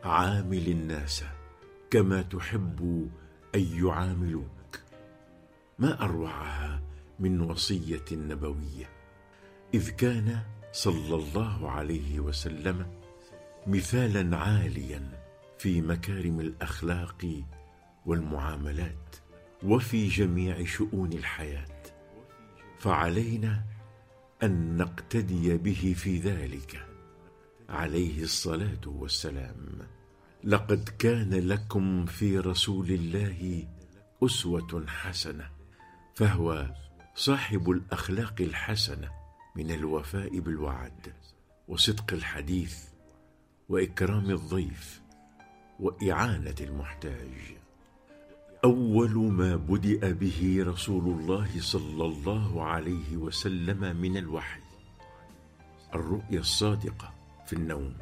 عامل الناس كما تحب أن يعاملوك. ما أروعها من وصية نبوية، إذ كان صلى الله عليه وسلم مثالا عاليا في مكارم الأخلاق والمعاملات وفي جميع شؤون الحياة، فعلينا أن نقتدي به في ذلك عليه الصلاة والسلام. لقد كان لكم في رسول الله أسوة حسنة، فهو صاحب الأخلاق الحسنة من الوفاء بالوعد وصدق الحديث وإكرام الضيف وإعانة المحتاج. أول ما بدأ به رسول الله صلى الله عليه وسلم من الوحي الرؤيا الصادقة في النوم،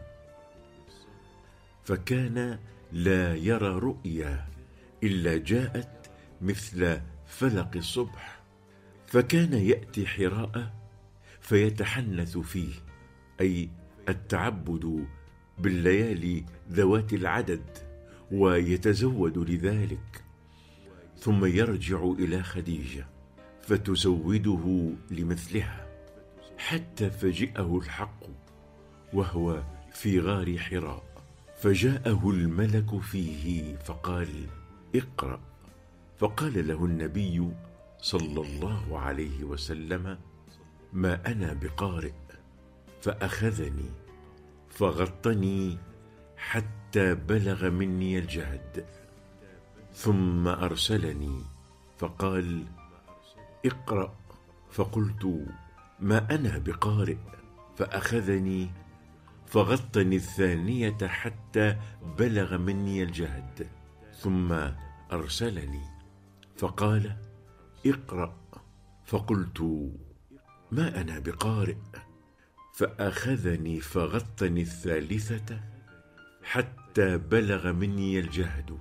فكان لا يرى رؤيا إلا جاءت مثل فلق الصبح، فكان يأتي حراء فيتحنث فيه، أي التعبد بالليالي ذوات العدد، ويتزود لذلك، ثم يرجع إلى خديجة فتزوده لمثلها، حتى فجئه الحق وهو في غار حراء، فجاءه الملك فيه فقال: اقرأ. فقال له النبي صلى الله عليه وسلم: ما أنا بقارئ. فأخذني فغطني حتى بلغ مني الجهد، ثم أرسلني فقال: اقرأ. فقلت: ما أنا بقارئ. فأخذني فغطني الثانية حتى بلغ مني الجهد، ثم أرسلني فقال: اقرأ. فقلت: ما أنا بقارئ. فأخذني فغطني الثالثة حتى بلغ مني الجهد،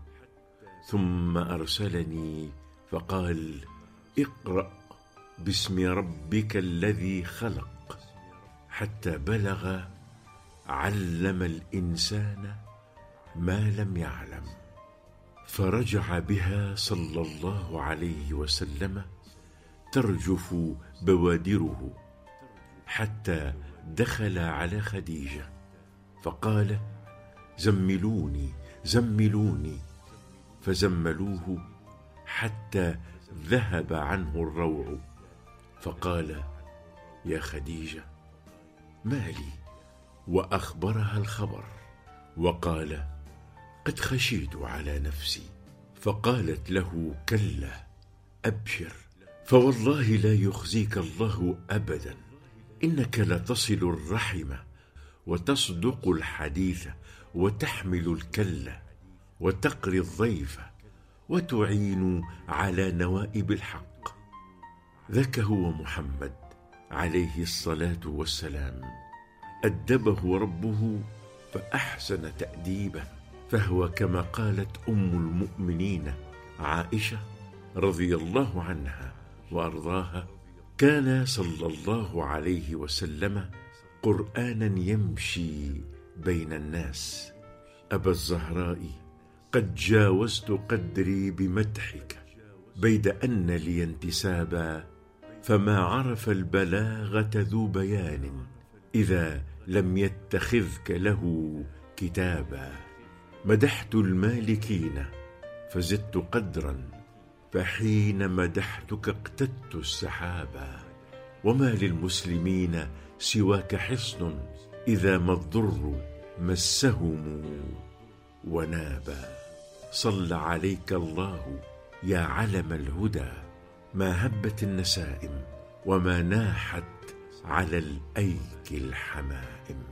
ثم أرسلني فقال: اقرأ باسم ربك الذي خلق، حتى بلغ علم الإنسان ما لم يعلم. فرجع بها صلى الله عليه وسلم ترجف بوادره، حتى دخل على خديجة فقال: زملوني زملوني. فزملوه حتى ذهب عنه الروع، فقال: يا خديجة ما لي؟ وأخبرها الخبر، وقال: قد خشيت على نفسي. فقالت له: كلا، أبشر، فوالله لا يخزيك الله أبدا، إنك لتصل الرحم وتصدق الحديث وتحمل الكلة وتقري الضيف وتعين على نوائب الحق. ذاك هو محمد عليه الصلاة والسلام، أدبه ربه فأحسن تأديبه، فهو كما قالت أم المؤمنين عائشة رضي الله عنها وأرضاها: كان صلى الله عليه وسلم قرآنا يمشي بين الناس. أبا الزهراء، قد جاوزت قدري بمدحك، بيد أن لي انتسابا، فما عرف البلاغة ذو بيان إذا لم يتخذك له كتابا. مدحت المالكين فزدت قدرا، فحين مدحتك اقتدت السحابا. وما للمسلمين سواك حصن إذا ما الضر مسهم ونابا. صلى عليك الله يا علم الهدى، ما هبت النسائم وما ناحت على الأيك الحمائم.